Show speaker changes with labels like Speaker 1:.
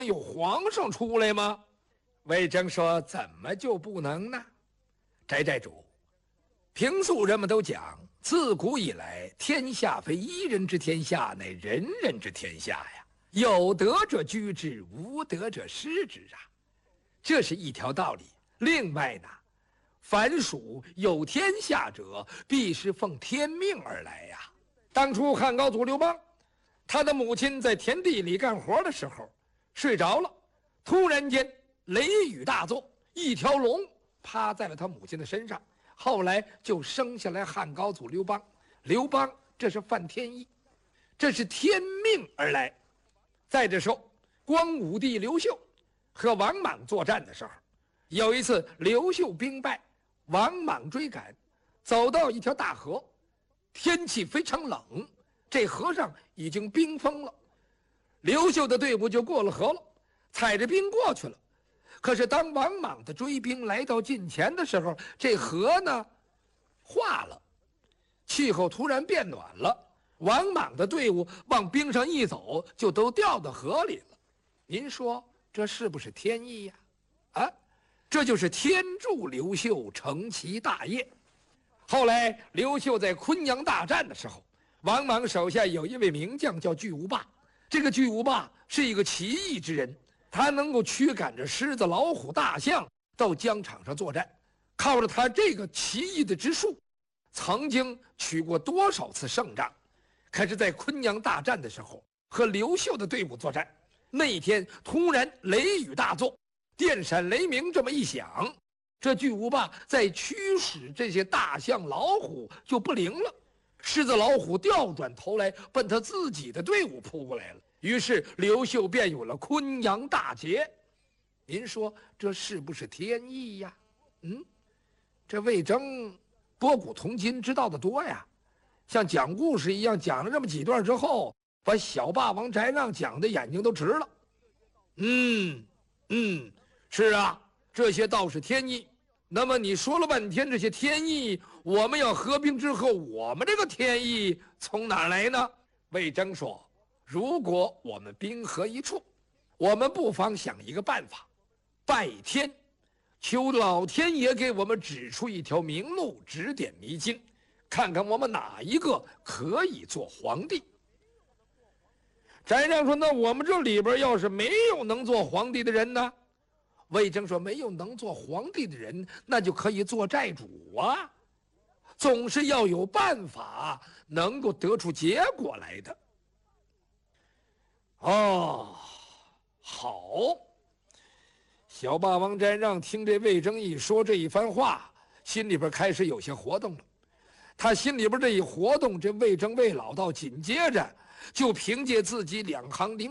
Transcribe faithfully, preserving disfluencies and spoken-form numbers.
Speaker 1: 有皇上出来吗？魏征说：“怎么就不能呢？宅宅主，平素人们都讲，自古以来，天下非一人之天下，乃人人之天下呀。有德者居之，无德者失之啊，这是一条道理。另外呢，凡属有天下者，必是奉天命而来呀。当初汉高祖刘邦，他的母亲在田地里干活的时候睡着了，突然间雷雨大作，一条龙趴在了他母亲的身上，后来就生下来汉高祖刘邦。刘邦这是犯天意，这是天命而来。再者说，光武帝刘秀和王莽作战的时候，有一次刘秀兵败，王莽追赶，走到一条大河，天气非常冷，这河上已经冰封了。刘秀的队伍就过了河了，踩着冰过去了。可是当王莽的追兵来到近前的时候，这河呢化了，气候突然变暖了，王莽的队伍往冰上一走，就都掉到河里了。您说这是不是天意呀？啊，这就是天助刘秀成其大业。后来刘秀在昆阳大战的时候，王莽手下有一位名将叫巨无霸。这个巨无霸是一个奇异之人，他能够驱赶着狮子、老虎、大象到疆场上作战，靠着他这个奇异的之术，曾经取过多少次胜仗。可是在昆阳大战的时候，和刘秀的队伍作战，那一天突然雷雨大作，电闪雷鸣这么一响，这巨无霸在驱使这些大象、老虎就不灵了，狮子、老虎调转头来奔他自己的队伍扑过来了。于是刘秀便有了昆阳大捷。您说这是不是天意呀？嗯，这魏征博古通今，知道的多呀，像讲故事一样讲了这么几段之后，把小霸王翟让讲的眼睛都直了。嗯嗯，是啊，这些倒是天意。那么你说了半天这些天意，我们要合兵之后，我们这个天意从哪儿来呢？魏征说，如果我们兵合一处，我们不妨想一个办法，拜天，求老天爷给我们指出一条明路，指点迷津，看看我们哪一个可以做皇帝。翟让说，那我们这里边要是没有能做皇帝的人呢？魏征说，没有能做皇帝的人，那就可以做寨主啊，总是要有办法能够得出结果来的。哦，好。小霸王翟让听这魏征一说这一番话，心里边开始有些活动了。他心里边这一活动，这魏征魏老道紧接着就凭借自己两行灵